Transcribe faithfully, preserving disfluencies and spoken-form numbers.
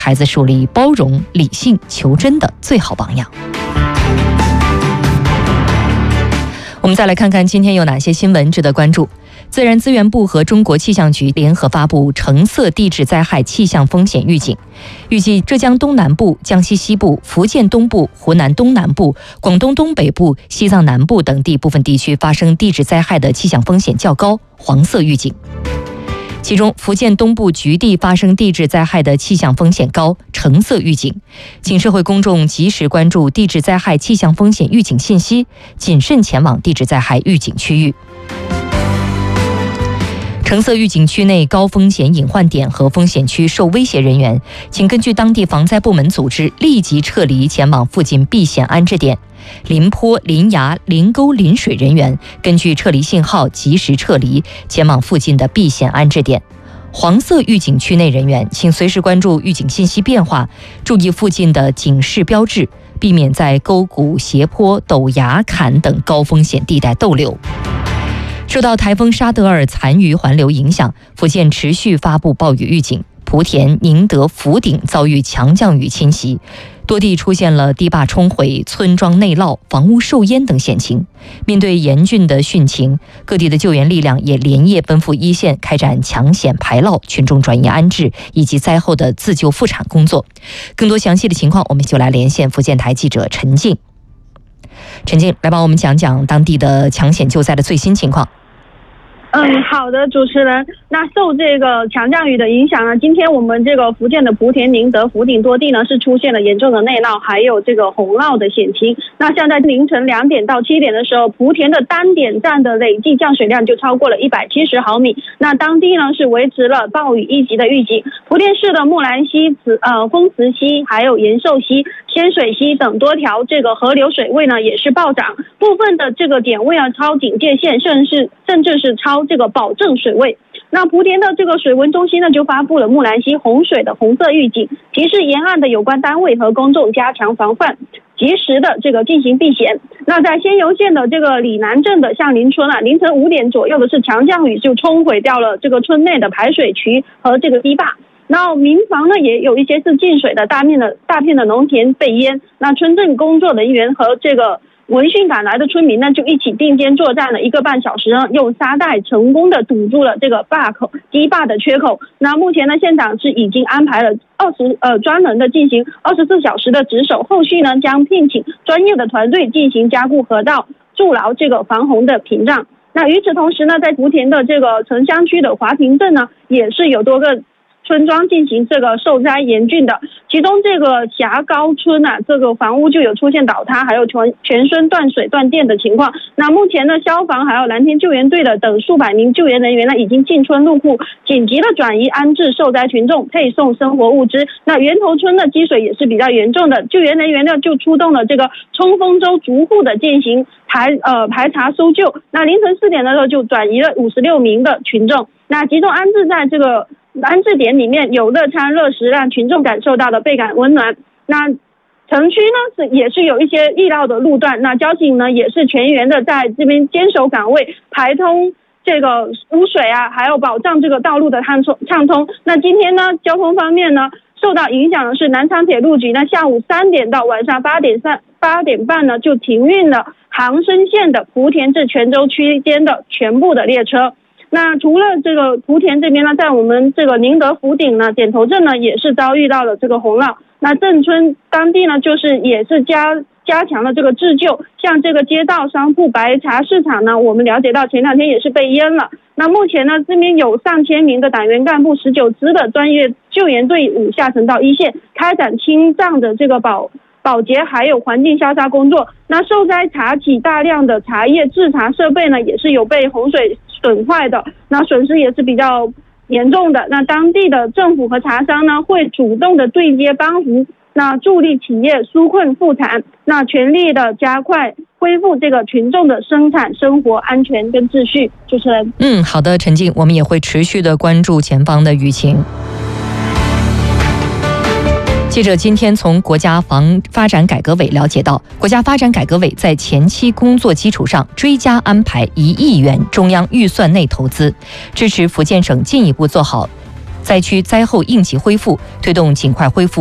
孩子树立包容、理性、求真的最好榜样。我们再来看看今天有哪些新闻值得关注。自然资源部和中国气象局联合发布橙色地质灾害气象风险预警，预计浙江东南部、江西西部、福建东部、湖南东南部、广东东北部、西藏南部等地部分地区发生地质灾害的气象风险较高，黄色预警。其中，福建东部局地发生地质灾害的气象风险高，橙色预警，请社会公众及时关注地质灾害气象风险预警信息，谨慎前往地质灾害预警区域。橙色预警区内高风险隐患点和风险区受威胁人员，请根据当地防灾部门组织立即撤离，前往附近避险安置点。临坡、临崖、临沟、临水人员根据撤离信号及时撤离，前往附近的避险安置点。黄色预警区内人员请随时关注预警信息变化，注意附近的警示标志，避免在沟谷、斜坡、陡崖、坎等高风险地带逗留。受到台风沙德尔残余环流影响，福建持续发布暴雨预警，莆田、宁德、福鼎遭遇强降雨侵袭，多地出现了堤坝冲毁、村庄内涝、房屋受淹等险情。面对严峻的汛情，各地的救援力量也连夜奔赴一线，开展抢险排涝、群众转移安置以及灾后的自救复产工作。更多详细的情况，我们就来连线福建台记者陈静。陈静，来帮我们讲讲当地的抢险救灾的最新情况。 嗯，好的，主持人。那受这个强降雨的影响呢，今天我们这个福建的莆田、宁德、福鼎多地呢是出现了严重的内涝，还有这个洪涝的险情。那像在凌晨两点到七点的时候，莆田的单点站的累计降水量就超过了一百七十毫米。那当地呢是维持了暴雨一级的预警。莆田市的木兰溪、慈呃丰慈溪、还有延寿溪、仙水溪等多条这个河流水位呢也是暴涨，部分的这个点位呢超警戒线，甚至甚至是超这个保证水位。那莆田的这个水文中心呢就发布了木兰溪洪水的红色预警，提示沿岸的有关单位和公众加强防范，及时的这个进行避险。那在仙游县的这个里南镇的向林村啊，凌晨五点左右的是强降雨就冲毁掉了这个村内的排水渠和这个堤坝。那民房呢也有一些是进水的，大片的大片的农田被淹。那村镇工作人员和这个闻讯赶来的村民呢，就一起并肩作战了一个半小时呢，用沙袋成功的堵住了这个坝口堤坝的缺口。那目前呢，现场是已经安排了二十呃专人的进行二十四小时的值守，后续呢将聘请专业的团队进行加固河道，筑牢这个防洪的屏障。那与此同时呢，在莆田的这个城乡区的华坪镇呢，也是有多个村庄进行这个受灾严峻的，其中这个霞高村啊，这个房屋就有出现倒塌，还有全全村断水断电的情况。那目前呢，消防还有蓝天救援队的等数百名救援人员呢，已经进村入户，紧急的转移安置受灾群众，配送生活物资。那源头村的积水也是比较严重的，救援人员呢就出动了这个冲锋舟逐户的进行排呃排查搜救。那凌晨四点的时候就转移了五十六名的群众，那集中安置在这个安置点里面，有热餐热食，让群众感受到了倍感温暖。那城区呢是也是有一些易绕的路段，那交警呢也是全员的在这边坚守岗位，排通这个污水啊，还有保障这个道路的畅通畅通。那今天呢，交通方面呢受到影响的是南昌铁路局，那下午三点到晚上八点三八点半呢就停运了杭深线的莆田至泉州区间的全部的列车。那除了这个莆田这边呢，在我们这个宁德福鼎呢，点头镇呢也是遭遇到了这个洪涝。那镇村当地呢，就是也是加加强了这个自救，像这个街道商铺白茶市场呢，我们了解到前两天也是被淹了。那目前呢，这边有上千名的党员干部、十九支的专业救援队伍下沉到一线，开展清障的这个保保洁还有环境消杀工作。那受灾茶企大量的茶叶制茶设备呢，也是有被洪水损坏的，那损失也是比较严重的。那当地的政府和茶商呢，会主动的对接帮扶，那助力企业纾困复产，那全力的加快恢复这个群众的生产生活安全跟秩序。主持人， 嗯，好的，陈静，我们也会持续的关注前方的舆情。记者今天从国家房发展改革委了解到，国家发展改革委在前期工作基础上追加安排一亿元中央预算内投资，支持福建省进一步做好灾区灾后应急恢复，推动尽快恢复